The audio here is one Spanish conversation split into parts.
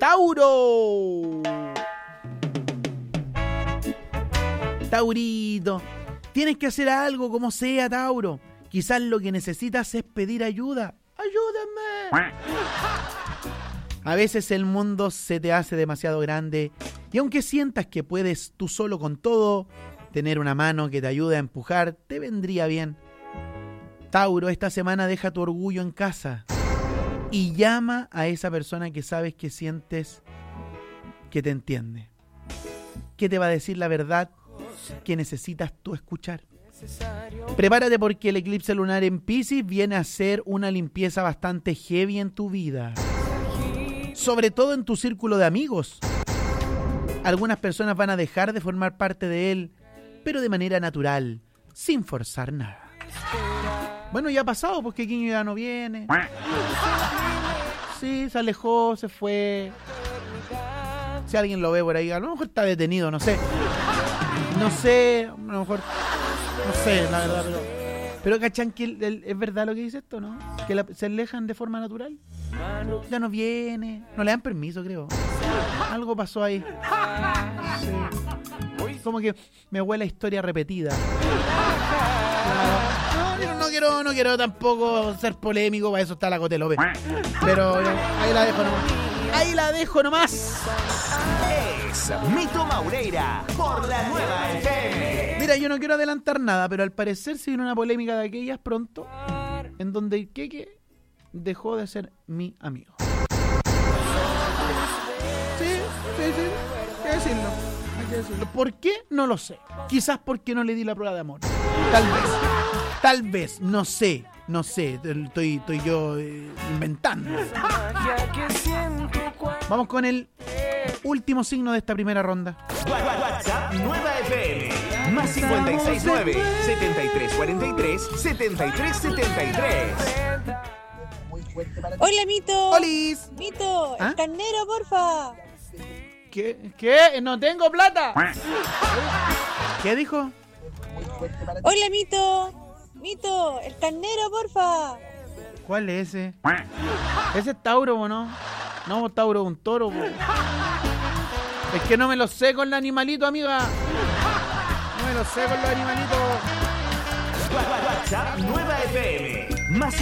Tauro. Taurito, tienes que hacer algo como sea, Tauro. Quizás lo que necesitas es pedir ayuda. ¡Ayúdenme! A veces el mundo se te hace demasiado grande y aunque sientas que puedes tú solo con todo, tener una mano que te ayude a empujar te vendría bien. Tauro, esta semana deja tu orgullo en casa y llama a esa persona que sabes que sientes que te entiende, que te va a decir la verdad que necesitas tú escuchar. Prepárate porque el eclipse lunar en Piscis viene a ser una limpieza bastante heavy en tu vida, sobre todo en tu círculo de amigos. Algunas personas van a dejar de formar parte de él, pero de manera natural, sin forzar nada. Bueno, ya ha pasado, porque Quiño ya no viene. Sí, se alejó, se fue. Si alguien lo ve por ahí, a lo mejor está detenido, no sé. No sé, a lo mejor... No sé, la verdad, pero ¿cachan que es verdad lo que dice esto, no? Que se alejan de forma natural. Ya no viene, no le dan permiso, creo. Algo pasó ahí. Sí. Como que me huele a historia repetida. No quiero tampoco ser polémico, para eso está la Cote López. Pero ahí la dejo nomás. Ahí la dejo nomás. Es Mito Maureira por la Nueva FM. Mira, yo no quiero adelantar nada, pero al parecer se viene una polémica de aquellas pronto, en donde el Keke dejó de ser mi amigo. Sí, hay que decirlo. ¿Por qué? No lo sé. Quizás porque no le di la prueba de amor. Tal vez, no sé. Estoy yo inventando. Vamos con el último signo de esta primera ronda. WhatsApp Nueva FM. Más 569-7343-7373. Hola, Mito. ¡Olis! Mito, ¿Ah? el carnero, porfa. ¿Qué? ¡No tengo plata! ¿Qué dijo? Hola, Mito. Mito, el carnero, porfa. ¿Cuál es ese? ¿Ese es Tauro o no? No, Tauro es un toro, po. Es que no me lo sé con el animalito, amiga. No me lo sé con los animalitos. WhatsApp Nueva FM. Más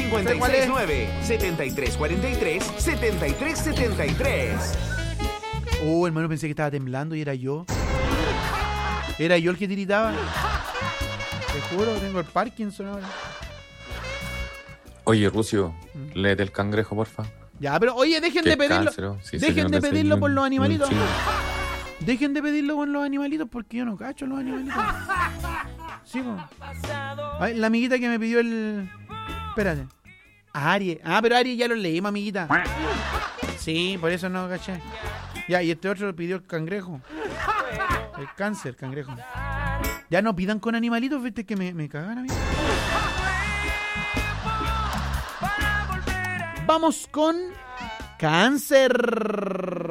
569-7343-7373. Hermano, pensé que estaba temblando y era yo. Era yo el que tiritaba. Te juro, tengo el Parkinson ahora. Oye, Rucio, léete el cangrejo, porfa. Ya, pero oye, dejen de pedirlo. Sí, dejen de pedirlo por los animalitos. Sí. Dejen de pedirlo con los animalitos porque yo no cacho los animalitos. Sí, po. Ay, la amiguita que me pidió el... Espérate. Aries. Pero Aries ya lo leímos, amiguita. Sí, por eso no caché. Ya, y este otro pidió el cangrejo. El cáncer, cangrejo. Ya no pidan con animalitos, viste que me cagan a mí. Vamos con Cáncer.